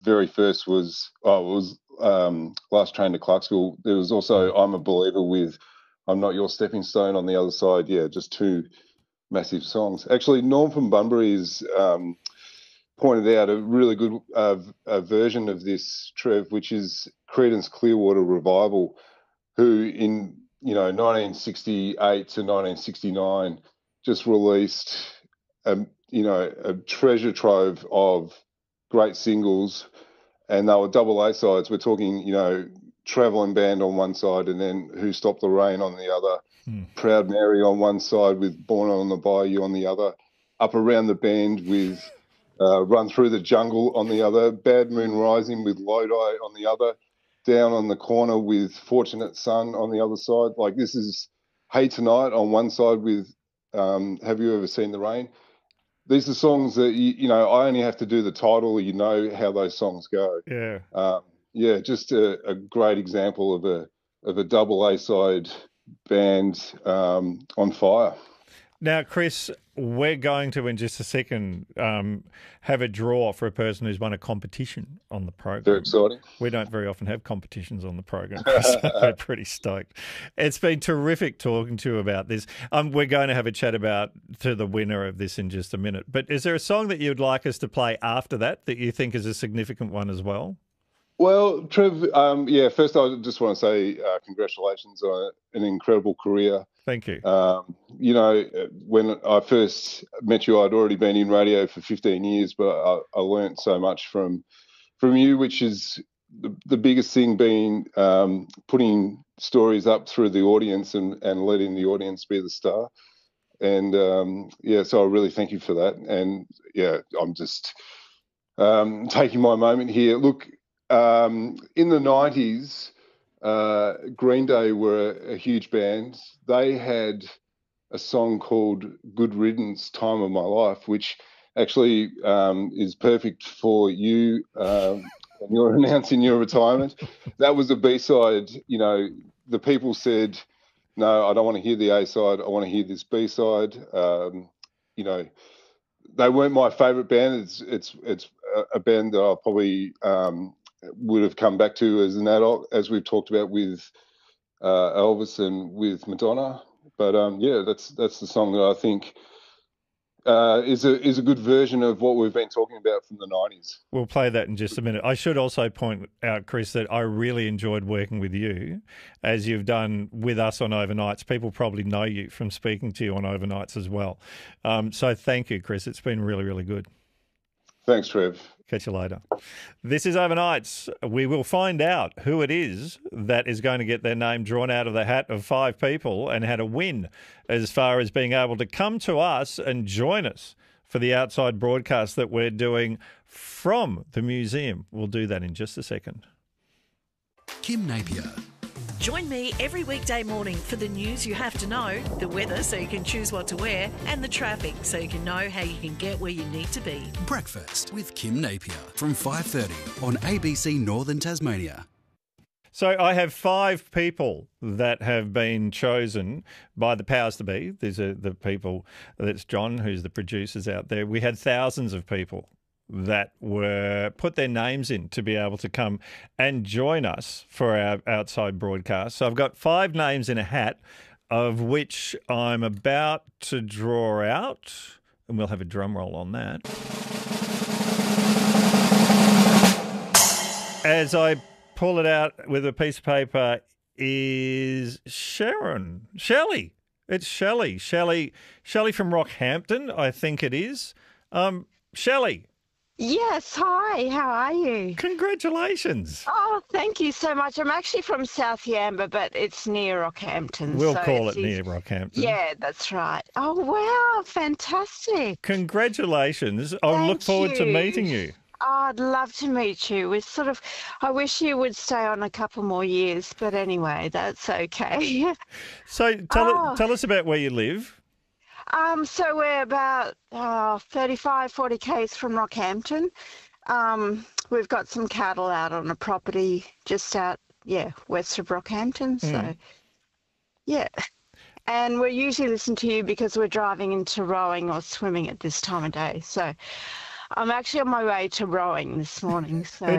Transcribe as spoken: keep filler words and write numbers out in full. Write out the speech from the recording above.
very first was, oh, it was um, Last Train to Clarksville. There was also I'm a Believer with I'm Not Your Stepping Stone on the other side. Yeah, just two massive songs. Actually, Norm from Bunbury has um, pointed out a really good uh, a version of this, Trev, which is Creedence Clearwater Revival, who in, you know, nineteen sixty-eight to nineteen sixty-nine just released, a, you know, a treasure trove of great singles, and they were double A sides. We're talking, you know, Travelling Band on one side, and then Who Stopped the Rain on the other. Hmm. Proud Mary on one side with Born on the Bayou on the other. Up Around the Bend with uh, Run Through the Jungle on the other. Bad Moon Rising with Lodi on the other. Down on the Corner with Fortunate Son on the other side. Like, this is Hey Tonight on one side with um, Have You Ever Seen the Rain? These are songs that, you, you know, I only have to do the title, you know how those songs go. Yeah. Um, yeah, just a, a great example of a of a double A-side band um, on fire. Now, Chris, we're going to, in just a second, um, have a draw for a person who's won a competition on the program. Very exciting. We don't very often have competitions on the program, so we're pretty stoked. It's been terrific talking to you about this. Um, we're going to have a chat about to the winner of this in just a minute. But is there a song that you'd like us to play after that that you think is a significant one as well? Well, Trev, um, yeah, first I just want to say uh, congratulations on an incredible career. Thank you. Um, you know, when I first met you, I'd already been in radio for fifteen years, but I, I learned so much from from you, which is the, the biggest thing being um, putting stories up through the audience and, and letting the audience be the star. And, um, yeah, so I really thank you for that. And, yeah, I'm just um, taking my moment here. Look, um, in the nineties, Uh, Green Day were a, a huge band. They had a song called Good Riddance, Time of My Life, which actually um, is perfect for you um, when you're announcing your retirement. That was a B-side. You know, the people said, no, I don't want to hear the A-side. I want to hear this B-side. Um, you know, they weren't my favourite band. It's, it's, it's a, a band that I'll probably um, would have come back to as an adult, as we've talked about with uh, Elvis and with Madonna. But um, yeah, that's that's the song that I think uh, is a is a good version of what we've been talking about from the nineties. We'll play that in just a minute. I should also point out, Chris, that I really enjoyed working with you, as you've done with us on Overnights. People probably know you from speaking to you on Overnights as well. Um, so thank you, Chris. It's been really, really good. Thanks, Trev. Catch you later. This is Overnights. We will find out who it is that is going to get their name drawn out of the hat of five people and how to win as far as being able to come to us and join us for the outside broadcast that we're doing from the museum. We'll do that in just a second. Kim Napier. Join me every weekday morning for the news you have to know, the weather so you can choose what to wear, and the traffic so you can know how you can get where you need to be. Breakfast with Kim Napier from five thirty on A B C Northern Tasmania. So I have five people that have been chosen by the powers to be. These are the people, that's John, who's the producers out there. We had thousands of people that were put their names in to be able to come and join us for our outside broadcast. So I've got five names in a hat, of which I'm about to draw out, and we'll have a drum roll on that. As I pull it out with a piece of paper is Sharon. Shelley. It's Shelley. Shelley Shelley from Rockhampton, I think it is. Um, Shelley. Yes, hi, how are you? Congratulations. Oh, thank you so much. I'm actually from South Yamba, but it's near Rockhampton. We'll so call it easy. near Rockhampton. Yeah, that's right. Oh, wow, fantastic. Congratulations. I Thank look forward you. to meeting you. Oh, I'd love to meet you. It's sort of, I wish you would stay on a couple more years, but anyway, that's okay. So tell, Oh. tell us about where you live. Um, so we're about uh, thirty-five, forty k's from Rockhampton. Um, we've got some cattle out on a property just out, yeah, west of Rockhampton. So, Mm. yeah. And we usually listen to you because we're driving into rowing or swimming at this time of day. So, I'm actually on my way to rowing this morning. So